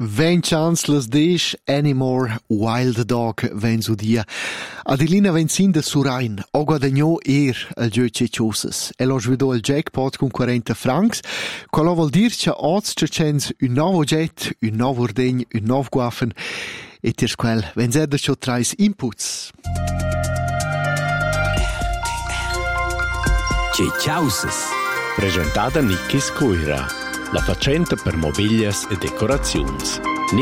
20 chans las desh Anymore Wild Dog ven su dia. Adelina Venzin de Surain o guadagnò al gio ceciosas. E lo svedò il jackpot con 40 francs. Quello vuol dir che oz cercens un nuovo jet, un nuovo ordegn, un nuovo guafen. E tirs quel, venzerda ciò trais inputs. Ceciosas. Presentata Nickis Coira. La facenta per mobilias e decorazions.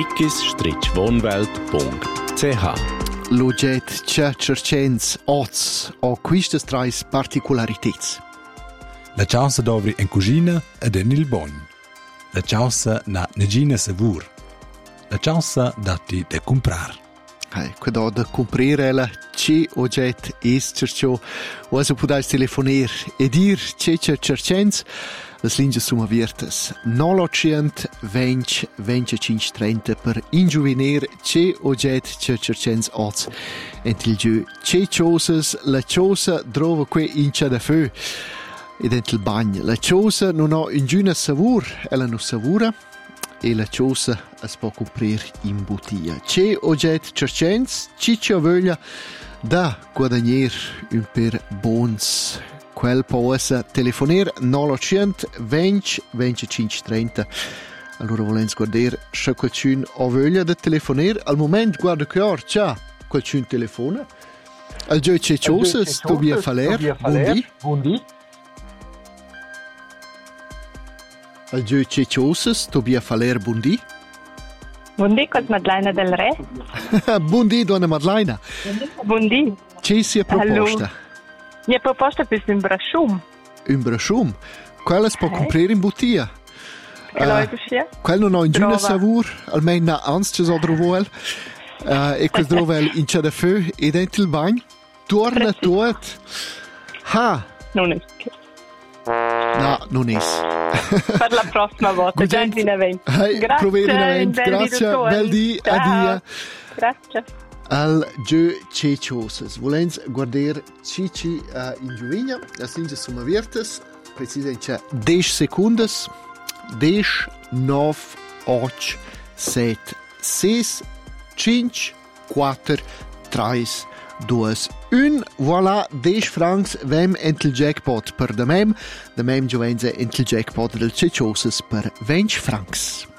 nickis-wohnwelt.ch Lo jet che cercens oz o quistes trais particularitets. La chance d'ovri en cucina ed en il bon. La chance na negina savur. La chance dati de comprar. Quando da comprare la ce ogget es cercio, o se podais telefoner e dir ce cercens, las linges sono aviertas 900 20 25 30 per ingiuvener ce ogget cercens oz. Ent il giu ce ciosas, la ciosa drova que incha da feu. Ed ent il bagn. La ciosa non ha un giuna savur, ella non savura. E la ciosa es può comprare in bottiglia. C'è ogget cercens, ciccia voglia da guadagner un per bons. Quel può essere telefoner 900 20 25 30. Allora volens guardare se qualcun ha voglia da telefoner. Al moment guarda chiaro, c'ha qualcun telefona. Al gio c'è ciosa, Tobia Faler, buondì. Al giù c'è ciosas, Tobia Faler, buondì. Buondì, con Madeleine del Re. Buondì, donna Madeleine. Buondì. C'è sia proposta? Mia proposta è un brascium. Un brascium? Quella si può comprare in bottiglia? Quella non ha un giuna savur, almeno ans c'è so drovel. E quel drovel in c'è da feu e dentro il bagno. Torna tot. Ha! Non è. No, non è. Per la prossima volta, già in evento. Grazie, bel dì, addio. Grazie. Al giù c'è ciosas. Volens guardare cici in giuvigna, las linges sono aviertas, precisamente 10 secondes, 10, 9, 8, 7, 6, 5, 4, 3, 2, 1. Voilà, 10 francs vem entel jackpot per de mem giovanze entel jackpot del ceciosas per 20 francs.